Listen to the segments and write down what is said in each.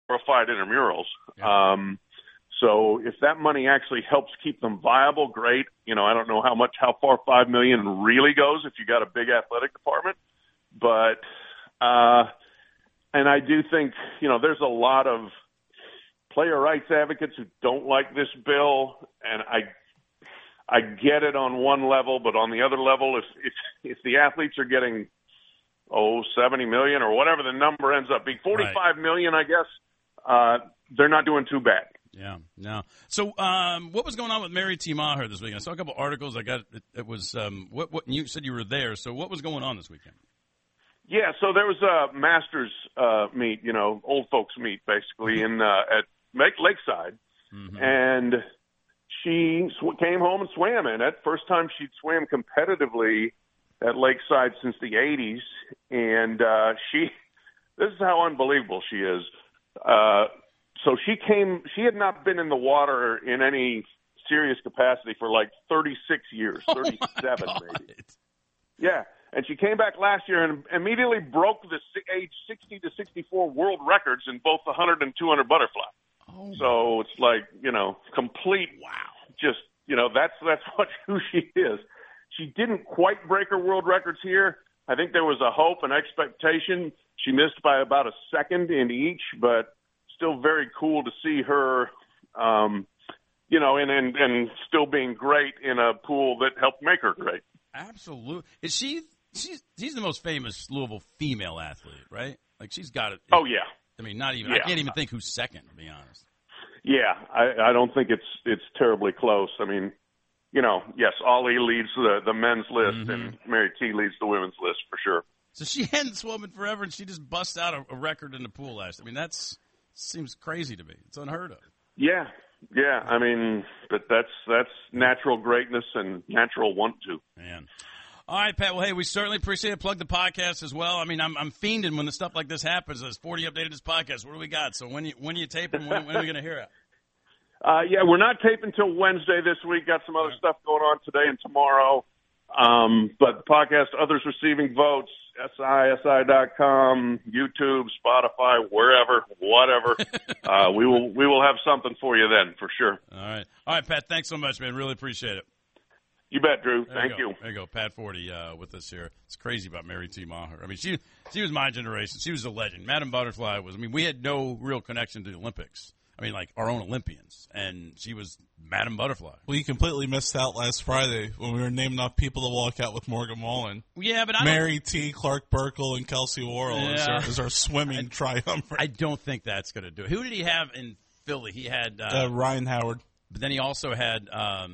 glorified intramurals. Yeah. So if that money actually helps keep them viable, great. I don't know how far $5 million really goes if you got a big athletic department, but and I do think there's a lot of player rights advocates who don't like this bill, and I get it on one level, but on the other level, if the athletes are getting $70 million or whatever the number ends up being, $45 million, I guess, they're not doing too bad. Yeah, no. So, what was going on with Mary T. Maher this weekend? I saw a couple articles. It was what you said you were there. So, what was going on this weekend? Yeah, so there was a Masters meet, old folks meet, basically, at Lakeside, and she came home and swam in it. First time she'd swam competitively at Lakeside since the 80s, and this is how unbelievable she is. So she had not been in the water in any serious capacity for like 36 years, 37 maybe. Yeah, and she came back last year and immediately broke the age 60 to 64 world records in both the 100 and 200 butterfly. So it's like, complete, just, that's who she is. She didn't quite break her world records here. I think there was a hope and expectation. She missed by about a second in each, but still very cool to see her, and still being great in a pool that helped make her great. Absolutely. She's the most famous Louisville female athlete, right? Like, she's got it. Oh, yeah. I mean, not even. Yeah. I can't even think who's second, to be honest. Yeah, I don't think it's terribly close. I mean, yes, Ollie leads the men's list, and Mary T leads the women's list for sure. So she hadn't swum in forever, and she just busts out a record in the pool last. I mean, seems crazy to me. It's unheard of. Yeah. I mean, but that's natural greatness and natural want to. Man. All right, Pat. Well, hey, we certainly appreciate it. Plug the podcast as well. I mean, I'm fiending when the stuff like this happens. As 40 updated this podcast. What do we got? So when you taping? When are we going to hear it? Yeah, we're not taping until Wednesday this week. Got some other stuff going on today and tomorrow. But the podcast, Others Receiving Votes, SISI.com, YouTube, Spotify, wherever, whatever. We will have something for you then, for sure. All right, Pat. Thanks so much, man. Really appreciate it. You bet, Drew. Thank you. There you go. Pat Forty with us here. It's crazy about Mary T. Maher. I mean, she was my generation. She was a legend. Madam Butterfly was. I mean, we had no real connection to the Olympics. I mean, like our own Olympians, and she was Madam Butterfly. Well, you completely missed out last Friday when we were naming off people to walk out with Morgan Wallen. Yeah, but Mary T., Clark Burkle, and Kelsey Worrell is our swimming triumvirate. I don't think that's going to do it. Who did he have in Philly? He had Ryan Howard. But then he also had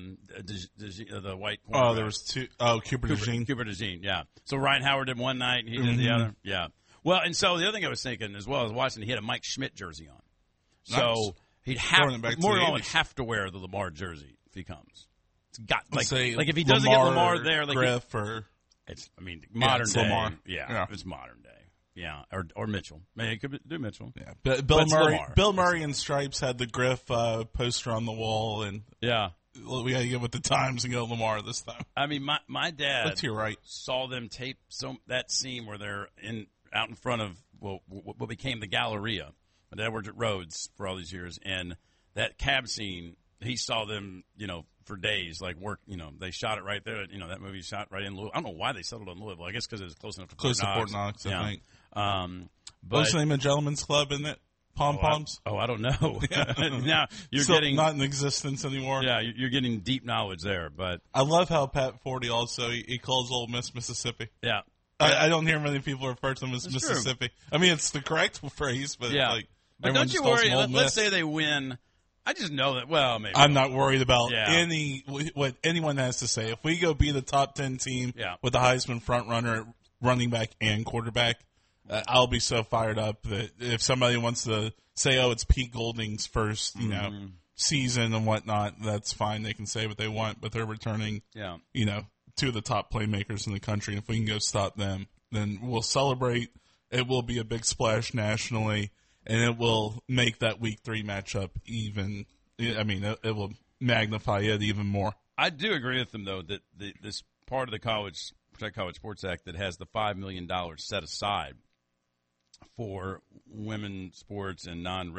the white. Oh, there was two. Oh, Cooper DeJean. Cooper DeJean, yeah. So Ryan Howard did one night, and he did the other. Yeah. Well, and so the other thing I was thinking as well as watching, he had a Mike Schmidt jersey on. So he'd Morgan would have to wear the Lamar jersey if he comes. It's got like if he doesn't get Lamar there, like Griff or modern day. Lamar. Yeah, it's modern day. Yeah, or Mitchell. Maybe he could do Mitchell. Yeah, but Bill Murray and Stripes had the Griff poster on the wall, and we got to get with the times and go Lamar this time. I mean, my dad saw them tape that scene where they're out in front of what became the Galleria at Edwards Rhodes for all these years, and that cab scene. He saw them, for days, like work. They shot it right there. That movie shot right in Louisville. I don't know why they settled on Louisville. I guess because it was close enough to Fort Knox. I think. But what's the name of Gentleman's Club, isn't it? Pom Poms? I don't know. Now you're still getting not in existence anymore. Yeah, you're getting deep knowledge there. But I love how Pat Forty also he calls Ole Miss Mississippi. Yeah, I don't hear many people refer to them as Mississippi. True. I mean, it's the correct phrase, but but don't you worry. Let's say they win. I just know that. Well, maybe I'm not worried about what anyone has to say. If we go be the top 10 team with the Heisman front runner, running back, and quarterback, I'll be so fired up that if somebody wants to say, "Oh, it's Pete Golding's first, season and whatnot," that's fine. They can say what they want, but they're returning, two of the top playmakers in the country. And if we can go stop them, then we'll celebrate. It will be a big splash nationally. And it will make that Week 3 matchup even. I mean, it will magnify it even more. I do agree with them, though, that this part of the Protect College Sports Act that has the $5 million set aside for women's sports and non